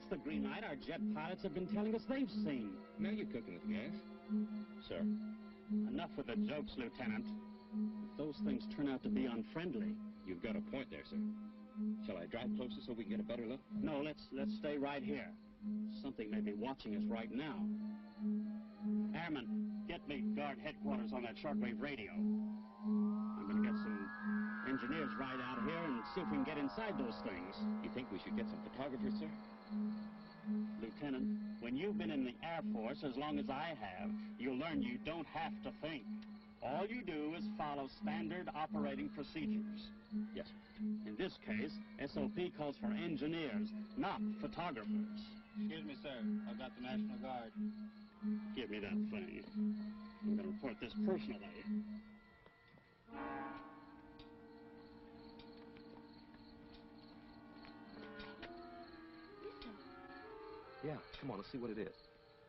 That's the green light our jet pilots have been telling us they've seen. Now you're cooking with gas. Sir, enough with the jokes, Lieutenant. If those things turn out to be unfriendly... You've got a point there, sir. Shall I drive closer so we can get a better look? No, let's stay right here. Something may be watching us right now. Airman, get me guard headquarters on that shortwave radio. I'm going to get some engineers right out here and see if we can get inside those things. You think we should get some photographers, sir? Lieutenant, when you've been in the Air Force as long as I have, you'll learn you don't have to think. All you do is follow standard operating procedures. Yes, sir. In this case, SOP calls for engineers, not photographers. Excuse me, sir. I've got the National Guard. Give me that thing. I'm going to report this personally. Yeah, come on, let's see what it is.